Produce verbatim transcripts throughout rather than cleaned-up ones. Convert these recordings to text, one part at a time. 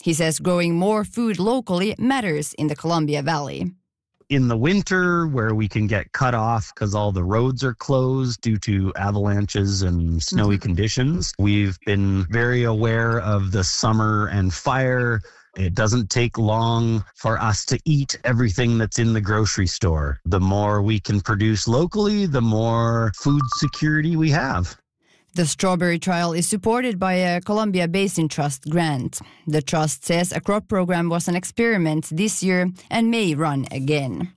He says growing more food locally matters in the Columbia Valley. In the winter, where we can get cut off because all the roads are closed due to avalanches and snowy mm-hmm. conditions, we've been very aware of the summer and fire. It doesn't take long for us to eat everything that's in the grocery store. The more we can produce locally, the more food security we have. The strawberry trial is supported by a Columbia Basin Trust grant. The trust says a crop program was an experiment this year and may run again.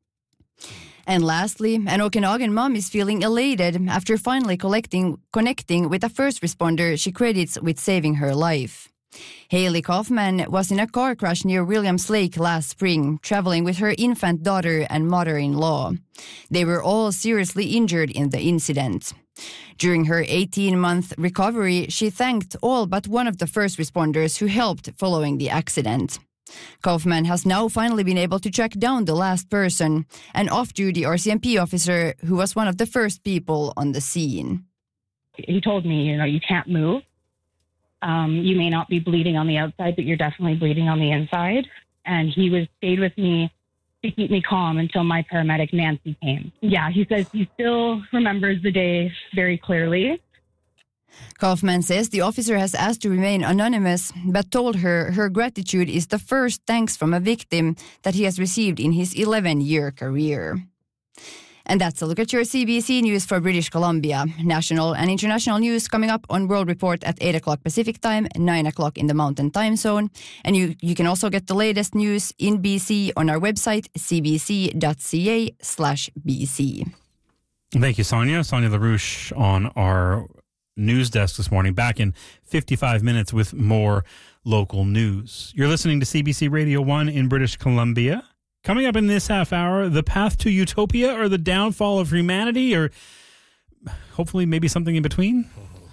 And lastly, an Okanagan mom is feeling elated after finally collecting, connecting with a first responder she credits with saving her life. Haley Kaufman was in a car crash near Williams Lake last spring, traveling with her infant daughter and mother-in-law. They were all seriously injured in the incident. During her eighteen-month recovery, she thanked all but one of the first responders who helped following the accident. Kaufman has now finally been able to track down the last person, an off-duty R C M P officer who was one of the first people on the scene. He told me, you know, you can't move. Um, you may not be bleeding on the outside, but you're definitely bleeding on the inside. And he was stayed with me to keep me calm until my paramedic, Nancy, came. Yeah, he says he still remembers the day very clearly. Kaufman says the officer has asked to remain anonymous, but told her her gratitude is the first thanks from a victim that he has received in his eleven-year career. And that's a look at your C B C News for British Columbia. National and international news coming up on World Report at eight o'clock Pacific Time, nine o'clock in the Mountain Time Zone. And you, you can also get the latest news in B C on our website, cbc.ca slash BC. Thank you, Sonia. Sonia LaRouche on our news desk this morning, back in fifty-five minutes with more local news. You're listening to C B C Radio one in British Columbia. Coming up in this half hour, the path to utopia or the downfall of humanity, or hopefully maybe something in between.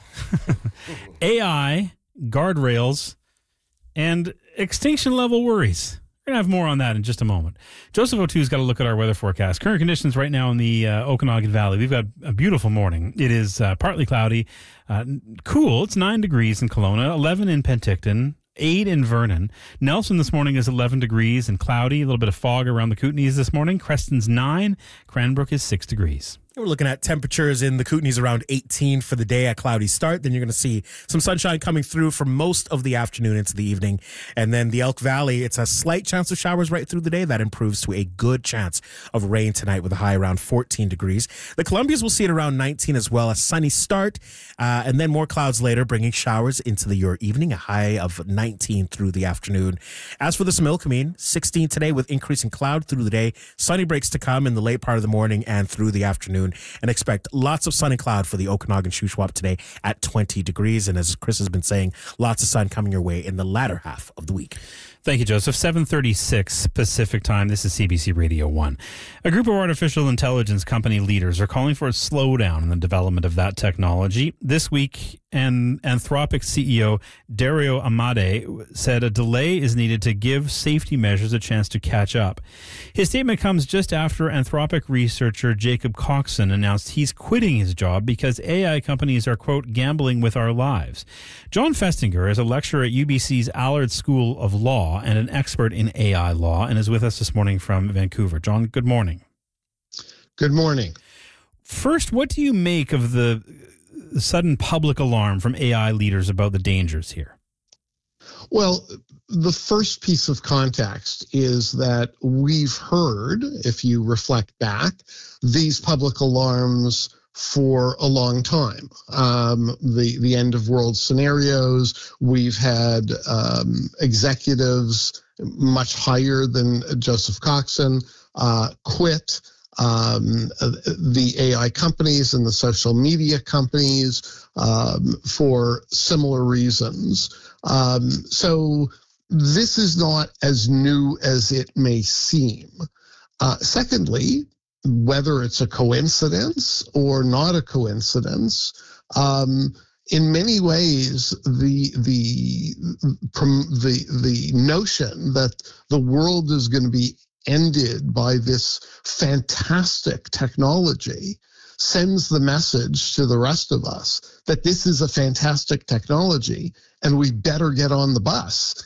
A I, guardrails, and extinction level worries. We're going to have more on that in just a moment. Joseph O'Too's got to look at our weather forecast. Current conditions right now in the uh, Okanagan Valley. We've got a beautiful morning. It is uh, partly cloudy, uh, cool. It's nine degrees in Kelowna, eleven in Penticton, eight in Vernon. Nelson this morning is eleven degrees and cloudy. A little bit of fog around the Kootenays this morning. Creston's nine. Cranbrook is six degrees. We're looking at temperatures in the Kootenays around eighteen for the day, a cloudy start. Then you're going to see some sunshine coming through for most of the afternoon into the evening. And then the Elk Valley, it's a slight chance of showers right through the day. That improves to a good chance of rain tonight with a high around fourteen degrees. The Columbias will see it around nineteen as well. A sunny start, uh, and then more clouds later, bringing showers into the your evening, a high of nineteen through the afternoon. As for the Similkameen, sixteen today with increasing cloud through the day. Sunny breaks to come in the late part of the morning and through the afternoon. And expect lots of sun and cloud for the Okanagan Shuswap today at twenty degrees. And as Chris has been saying, lots of sun coming your way in the latter half of the week. Thank you, Joseph. seven thirty-six Pacific Time. This is C B C Radio one. A group of artificial intelligence company leaders are calling for a slowdown in the development of that technology. This week, and Anthropic C E O Dario Amodei said a delay is needed to give safety measures a chance to catch up. His statement comes just after Anthropic researcher Jacob Coxon announced he's quitting his job because A I companies are, quote, gambling with our lives. John Festinger is a lecturer at U B C's Allard School of Law and an expert in A I law and is with us this morning from Vancouver. John, good morning. Good morning. First, what do you make of the sudden public alarm from A I leaders about the dangers here? Well, the first piece of context is that we've heard, if you reflect back, these public alarms for a long time. Um, the, the end of world scenarios, we've had um, executives much higher than Joseph Coxon uh, quit. Um, the A I companies and the social media companies um, for similar reasons. Um, so this is not as new as it may seem. Uh, secondly, whether it's a coincidence or not a coincidence, um, in many ways, the the the the notion that the world is going to be ended by this fantastic technology sends the message to the rest of us that this is a fantastic technology and we better get on the bus